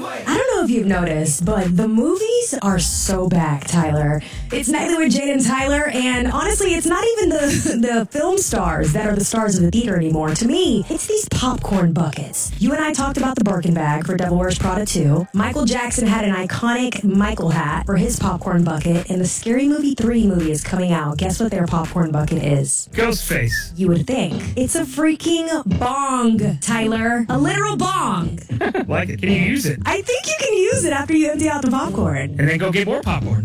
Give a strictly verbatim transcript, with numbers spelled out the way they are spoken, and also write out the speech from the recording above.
I don't know if you've noticed, but the movies are so back, Tyler. It's Nightly with Jade and Tyler, and honestly, it's not even the, the film stars that are the stars of the theater anymore. To me, it's these popcorn buckets. You and I talked about the Birkin bag for Devil Wears Prada two. Michael Jackson had an iconic Michael hat for his popcorn bucket, and the Scary Movie three movie is coming out. Guess what their popcorn bucket is? Ghostface. You would think. It's a freaking bong, Tyler. A literal bong. Like it. Can you use it? I think you can use it after you empty out the popcorn. And then go get more popcorn.